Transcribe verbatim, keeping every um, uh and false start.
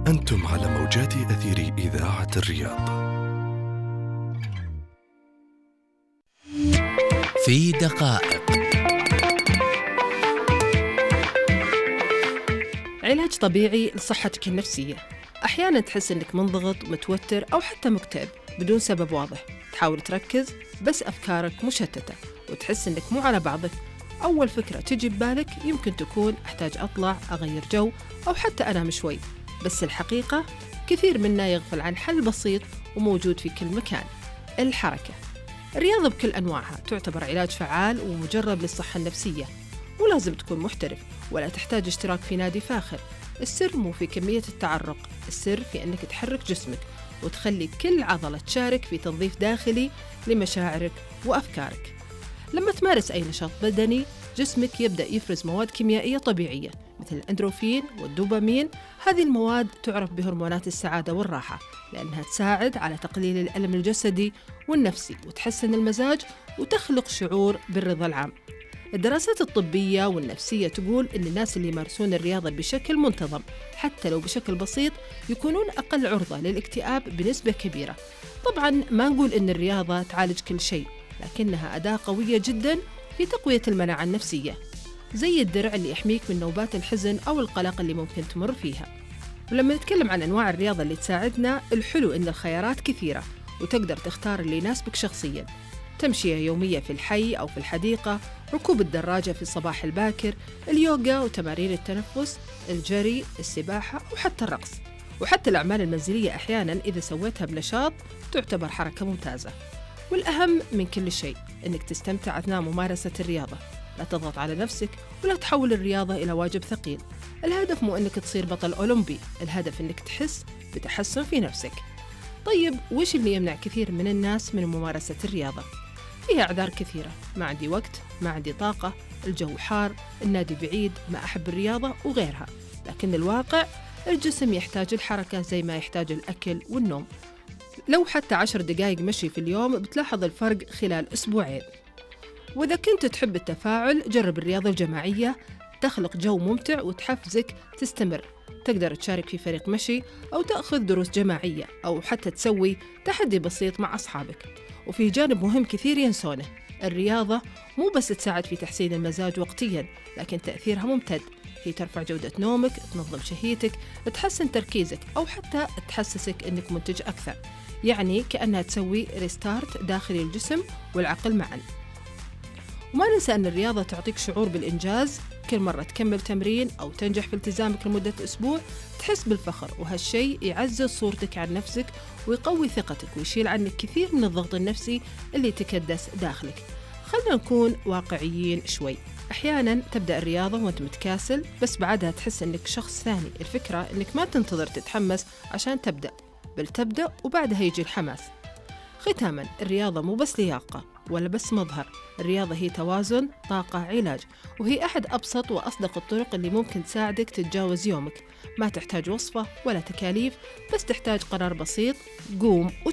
أنتم على موجات أثير إذاعة الرياض. في دقائق. علاج طبيعي لصحتك النفسية. أحياناً تحس أنك منضغط ومتوتر أو حتى مكتئب بدون سبب واضح، تحاول تركز بس أفكارك مشتتة وتحس أنك مو على بعضك. أول فكرة تجي ببالك يمكن تكون أحتاج أطلع أغير جو أو حتى أنام شوي، بس الحقيقة كثير منا يغفل عن حل بسيط وموجود في كل مكان: الحركة. الرياضة بكل أنواعها تعتبر علاج فعال ومجرب للصحة النفسية. مو لازم تكون محترف ولا تحتاج اشتراك في نادي فاخر. السر مو في كمية التعرق، السر في أنك تحرك جسمك وتخلي كل عضلة تشارك في تنظيف داخلي لمشاعرك وأفكارك. لما تمارس أي نشاط بدني جسمك يبدأ يفرز مواد كيميائية طبيعية مثل الأندروفين والدوبامين. هذه المواد تعرف بهرمونات السعادة والراحة، لأنها تساعد على تقليل الألم الجسدي والنفسي وتحسن المزاج وتخلق شعور بالرضا العام. الدراسات الطبية والنفسية تقول إن الناس اللي يمارسون الرياضة بشكل منتظم حتى لو بشكل بسيط يكونون أقل عرضة للاكتئاب بنسبة كبيرة. طبعاً ما نقول إن الرياضة تعالج كل شيء، لكنها أداة قوية جداً في تقوية المناعة النفسية، زي الدرع اللي يحميك من نوبات الحزن أو القلق اللي ممكن تمر فيها. ولما نتكلم عن أنواع الرياضة اللي تساعدنا، الحلو إن الخيارات كثيرة وتقدر تختار اللي يناسبك شخصياً. تمشية يومية في الحي أو في الحديقة، ركوب الدراجة في الصباح الباكر، اليوغا وتمارين التنفس، الجري، السباحة وحتى الرقص. وحتى الأعمال المنزلية أحياناً إذا سويتها بنشاط تعتبر حركة ممتازة. والأهم من كل شيء إنك تستمتع أثناء ممارسة الرياضة. لا تضغط على نفسك ولا تحول الرياضة إلى واجب ثقيل. الهدف مو إنك تصير بطل أولمبي، الهدف إنك تحس بتحسن في نفسك. طيب وش اللي يمنع كثير من الناس من ممارسة الرياضة؟ فيها أعذار كثيرة: ما عندي وقت، ما عندي طاقة، الجو حار، النادي بعيد، ما أحب الرياضة وغيرها. لكن الواقع الجسم يحتاج الحركة زي ما يحتاج الأكل والنوم. لو حتى عشر دقائق مشي في اليوم بتلاحظ الفرق خلال أسبوعين. وإذا كنت تحب التفاعل جرب الرياضة الجماعية، تخلق جو ممتع وتحفزك تستمر. تقدر تشارك في فريق مشي أو تأخذ دروس جماعية أو حتى تسوي تحدي بسيط مع أصحابك. وفي جانب مهم كثير ينسونه: الرياضة مو بس تساعد في تحسين المزاج وقتياً، لكن تأثيرها ممتد. هي ترفع جودة نومك، تنظم شهيتك، تحسن تركيزك أو حتى تحسسك أنك منتج أكثر. يعني كأنها تسوي ريستارت داخل الجسم والعقل معاً. وما ننسى أن الرياضة تعطيك شعور بالإنجاز. كل مرة تكمل تمرين أو تنجح في التزامك لمدة أسبوع تحس بالفخر، وهالشيء يعزز صورتك عن نفسك ويقوي ثقتك ويشيل عنك كثير من الضغط النفسي اللي تكدس داخلك. خلنا نكون واقعيين شوي. أحياناً تبدأ الرياضة وأنت متكاسل، بس بعدها تحس أنك شخص ثاني. الفكرة أنك ما تنتظر تتحمس عشان تبدأ، بل تبدأ وبعدها يجي الحماس. ختاماً، الرياضة مو بس لياقة ولا بس مظهر، الرياضة هي توازن، طاقة، علاج، وهي أحد أبسط وأصدق الطرق اللي ممكن تساعدك تتجاوز يومك. ما تحتاج وصفة ولا تكاليف، بس تحتاج قرار بسيط: قوم